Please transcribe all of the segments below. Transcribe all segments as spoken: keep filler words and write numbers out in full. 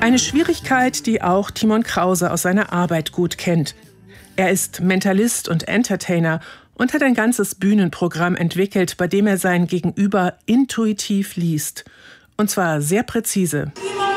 Eine Schwierigkeit, die auch Timon Krause aus seiner Arbeit gut kennt. Er ist Mentalist und Entertainer und hat ein ganzes Bühnenprogramm entwickelt, bei dem er sein Gegenüber intuitiv liest. Und zwar sehr präzise.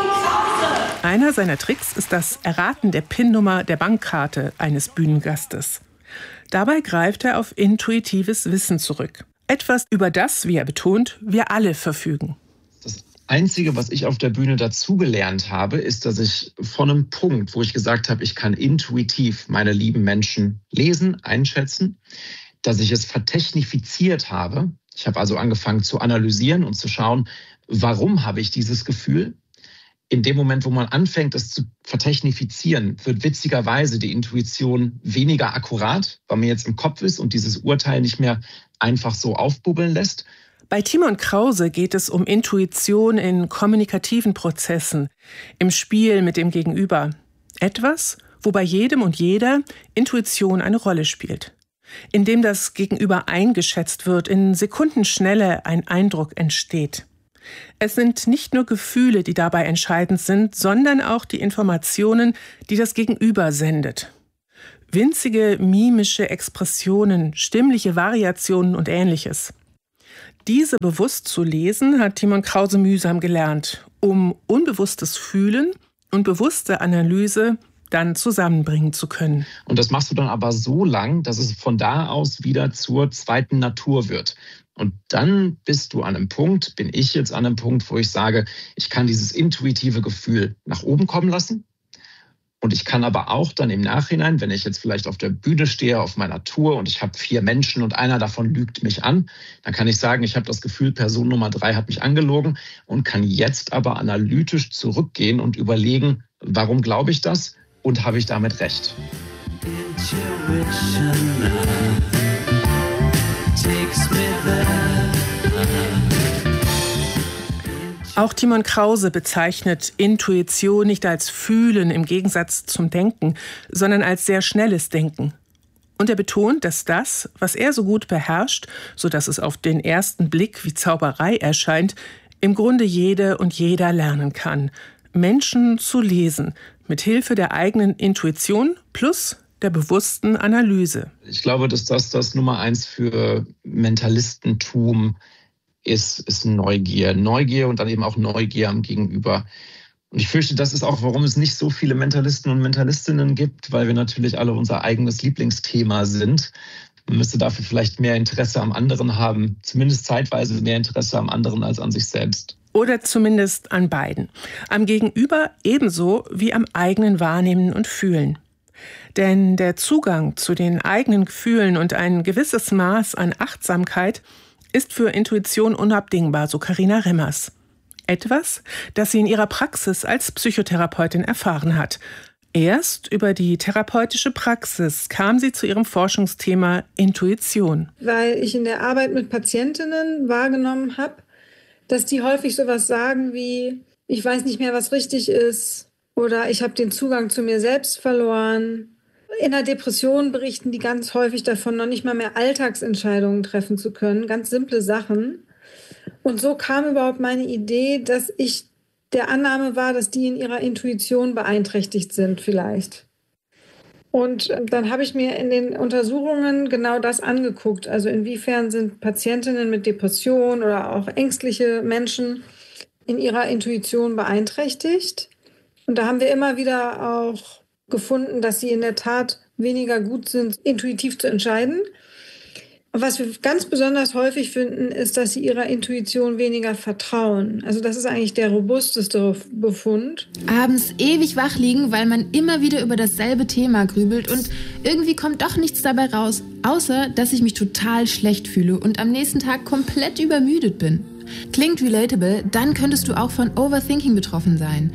Einer seiner Tricks ist das Erraten der P I N-Nummer der Bankkarte eines Bühnengastes. Dabei greift er auf intuitives Wissen zurück. Etwas, über das, wie er betont, wir alle verfügen. Das Einzige, was ich auf der Bühne dazugelernt habe, ist, dass ich von einem Punkt, wo ich gesagt habe, ich kann intuitiv meine lieben Menschen lesen, einschätzen, dass ich es vertechnifiziert habe. Ich habe also angefangen zu analysieren und zu schauen, warum habe ich dieses Gefühl? In dem Moment, wo man anfängt, es zu vertechnifizieren, wird witzigerweise die Intuition weniger akkurat, weil man jetzt im Kopf ist und dieses Urteil nicht mehr einfach so aufbubbeln lässt. Bei Timon Krause geht es um Intuition in kommunikativen Prozessen, im Spiel mit dem Gegenüber. Etwas, wo bei jedem und jeder Intuition eine Rolle spielt. Indem das Gegenüber eingeschätzt wird, in Sekundenschnelle ein Eindruck entsteht. Es sind nicht nur Gefühle, die dabei entscheidend sind, sondern auch die Informationen, die das Gegenüber sendet. Winzige mimische Expressionen, stimmliche Variationen und Ähnliches. Diese bewusst zu lesen, hat Timon Krause mühsam gelernt, um unbewusstes Fühlen und bewusste Analyse dann zusammenbringen zu können. Und das machst du dann aber so lang, dass es von da aus wieder zur zweiten Natur wird. Und dann bist du an einem Punkt, bin ich jetzt an einem Punkt, wo ich sage, ich kann dieses intuitive Gefühl nach oben kommen lassen. Und ich kann aber auch dann im Nachhinein, wenn ich jetzt vielleicht auf der Bühne stehe, auf meiner Tour und ich habe vier Menschen und einer davon lügt mich an, dann kann ich sagen, ich habe das Gefühl, Person Nummer drei hat mich angelogen und kann jetzt aber analytisch zurückgehen und überlegen, warum glaube ich das und habe ich damit recht. Auch Timon Krause bezeichnet Intuition nicht als Fühlen im Gegensatz zum Denken, sondern als sehr schnelles Denken. Und er betont, dass das, was er so gut beherrscht, sodass es auf den ersten Blick wie Zauberei erscheint, im Grunde jede und jeder lernen kann. Menschen zu lesen, mit Hilfe der eigenen Intuition plus der bewussten Analyse. Ich glaube, dass das das Nummer eins für Mentalistentum ist, ist Neugier. Neugier und dann eben auch Neugier am Gegenüber. Und ich fürchte, das ist auch, warum es nicht so viele Mentalisten und Mentalistinnen gibt, weil wir natürlich alle unser eigenes Lieblingsthema sind. Man müsste dafür vielleicht mehr Interesse am anderen haben, zumindest zeitweise mehr Interesse am anderen als an sich selbst. Oder zumindest an beiden. Am Gegenüber ebenso wie am eigenen Wahrnehmen und Fühlen. Denn der Zugang zu den eigenen Gefühlen und ein gewisses Maß an Achtsamkeit ist für Intuition unabdingbar, so Carina Remmers. Etwas, das sie in ihrer Praxis als Psychotherapeutin erfahren hat. Erst über die therapeutische Praxis kam sie zu ihrem Forschungsthema Intuition. Weil ich in der Arbeit mit Patientinnen wahrgenommen habe, dass die häufig sowas sagen wie, ich weiß nicht mehr, was richtig ist oder ich habe den Zugang zu mir selbst verloren. In der Depression berichten die ganz häufig davon, noch nicht mal mehr Alltagsentscheidungen treffen zu können, ganz simple Sachen. Und so kam überhaupt meine Idee, dass ich der Annahme war, dass die in ihrer Intuition beeinträchtigt sind vielleicht. Und dann habe ich mir in den Untersuchungen genau das angeguckt. Also inwiefern sind Patientinnen mit Depression oder auch ängstliche Menschen in ihrer Intuition beeinträchtigt. Und da haben wir immer wieder auch gefunden, dass sie in der Tat weniger gut sind, intuitiv zu entscheiden. Was wir ganz besonders häufig finden, ist, dass sie ihrer Intuition weniger vertrauen. Also das ist eigentlich der robusteste Befund. Abends ewig wach liegen, weil man immer wieder über dasselbe Thema grübelt und irgendwie kommt doch nichts dabei raus, außer dass ich mich total schlecht fühle und am nächsten Tag komplett übermüdet bin. Klingt relatable, dann könntest du auch von Overthinking betroffen sein.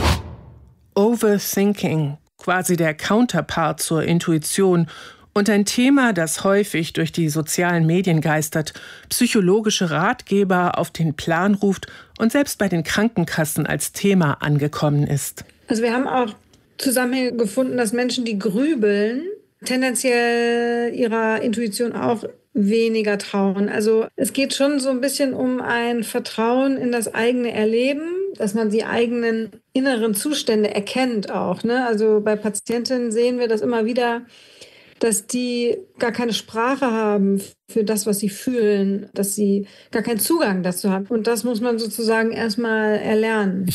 Overthinking, quasi der Counterpart zur Intuition und ein Thema, das häufig durch die sozialen Medien geistert, psychologische Ratgeber auf den Plan ruft und selbst bei den Krankenkassen als Thema angekommen ist. Also wir haben auch Zusammenhänge gefunden, dass Menschen, die grübeln, tendenziell ihrer Intuition auch weniger trauen. Also es geht schon so ein bisschen um ein Vertrauen in das eigene Erleben, dass man die eigenen inneren Zustände erkennt auch, ne? Also bei Patientinnen sehen wir das immer wieder, dass die gar keine Sprache haben für das, was sie fühlen, dass sie gar keinen Zugang dazu haben. Und das muss man sozusagen erstmal erlernen.